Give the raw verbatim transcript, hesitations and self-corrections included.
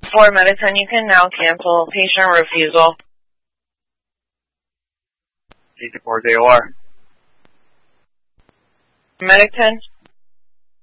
For Mediton, you can now cancel patient refusal. sixty-four J O R. Mediton.